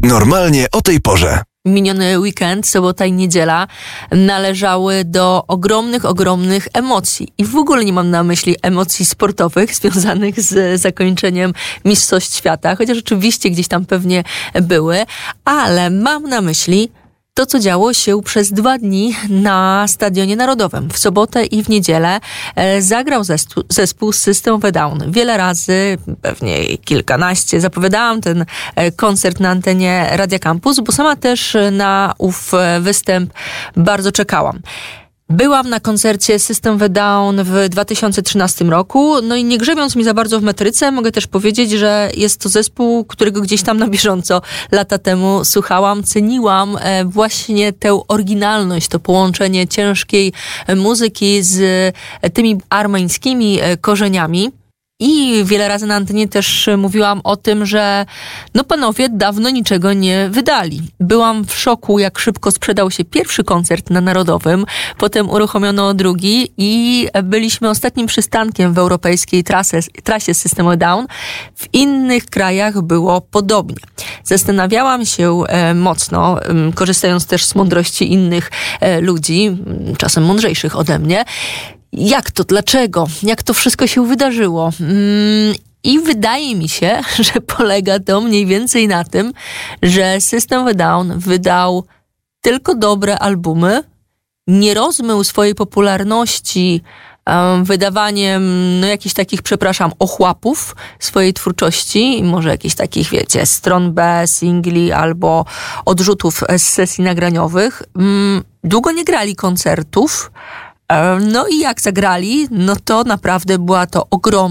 Normalnie o tej porze. Miniony weekend, sobota i niedziela należały do ogromnych emocji. I w ogóle nie mam na myśli emocji sportowych związanych z zakończeniem Mistrzostw Świata, chociaż oczywiście gdzieś tam pewnie były, ale mam na myśli to, co działo się przez 2 dni na Stadionie Narodowym. W sobotę i w niedzielę zagrał zespół System of a Down. Wiele razy, pewnie kilkanaście, zapowiadałam ten koncert na antenie Radia Campus, bo sama też na ów występ bardzo czekałam. Byłam na koncercie System of a Down w 2013 roku, no i nie grzebiąc mi za bardzo w metryce, mogę też powiedzieć, że jest to zespół, którego gdzieś tam na bieżąco lata temu słuchałam, ceniłam właśnie tę oryginalność, to połączenie ciężkiej muzyki z tymi armeńskimi korzeniami. I wiele razy na antenie też mówiłam o tym, że panowie dawno niczego nie wydali. Byłam w szoku, jak szybko sprzedał się pierwszy koncert na Narodowym, potem uruchomiono drugi i byliśmy ostatnim przystankiem w europejskiej trasie System of a Down. W innych krajach było podobnie. Zastanawiałam się mocno, korzystając też z mądrości innych ludzi, czasem mądrzejszych ode mnie, jak to, dlaczego, jak to wszystko się wydarzyło. I wydaje mi się, że polega to mniej więcej na tym, że System of a Down wydał tylko dobre albumy, nie rozmył swojej popularności wydawaniem jakichś takich, ochłapów swojej twórczości, może jakichś takich, stron B, singli albo odrzutów z sesji nagraniowych. Długo nie grali koncertów. No i jak zagrali, to naprawdę była to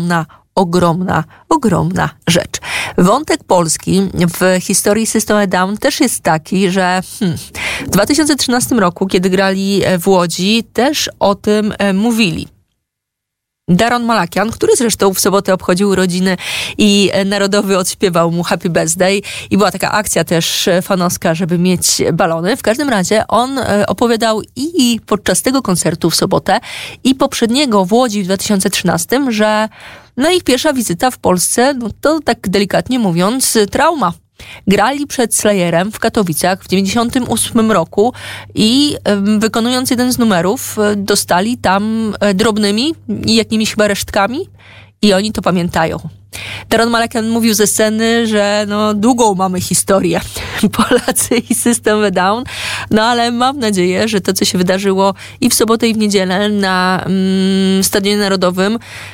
ogromna rzecz. Wątek polski w historii System of a Down też jest taki, że w 2013 roku, kiedy grali w Łodzi, też o tym mówili. Daron Malakian, który zresztą w sobotę obchodził urodziny i Narodowy odśpiewał mu Happy Birthday i była taka akcja też fanowska, żeby mieć balony. W każdym razie on opowiadał i podczas tego koncertu w sobotę i poprzedniego w Łodzi w 2013, że ich pierwsza wizyta w Polsce, to tak delikatnie mówiąc, trauma. Grali przed Slayerem w Katowicach w 98 roku i wykonując jeden z numerów dostali tam drobnymi i jakimiś chyba resztkami i oni to pamiętają. Daron Malakian mówił ze sceny, że długą mamy historię Polacy i System of a Down, ale mam nadzieję, że to, co się wydarzyło i w sobotę i w niedzielę na Stadionie Narodowym,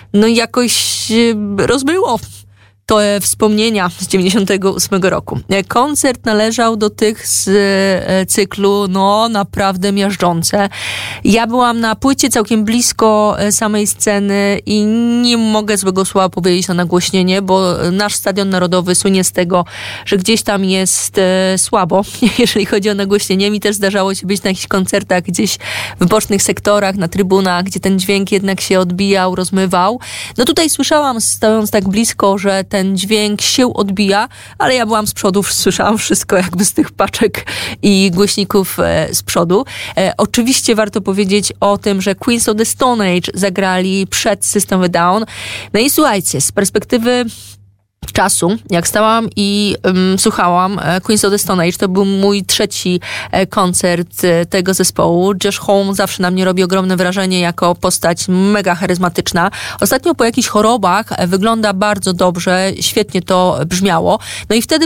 jakoś rozmyło te wspomnienia z 98 roku. Koncert należał do tych z cyklu, naprawdę miażdżące. Ja byłam na płycie całkiem blisko samej sceny i nie mogę złego słowa powiedzieć na nagłośnienie, bo nasz Stadion Narodowy słynie z tego, że gdzieś tam jest słabo, jeżeli chodzi o nagłośnienie. Mi też zdarzało się być na jakichś koncertach gdzieś w bocznych sektorach, na trybunach, gdzie ten dźwięk jednak się odbijał, rozmywał. Tutaj słyszałam, stojąc tak blisko, że ten dźwięk się odbija, ale ja byłam z przodu, słyszałam wszystko jakby z tych paczek i głośników z przodu. Oczywiście warto powiedzieć o tym, że Queens of the Stone Age zagrali przed System of a Down. I słuchajcie, z perspektywy czasu, jak stałam i słuchałam Queens of the Stone Age, to był mój 3. koncert tego zespołu. Josh Homme zawsze na mnie robi ogromne wrażenie jako postać mega charyzmatyczna. Ostatnio po jakichś chorobach wygląda bardzo dobrze, świetnie to brzmiało. I wtedy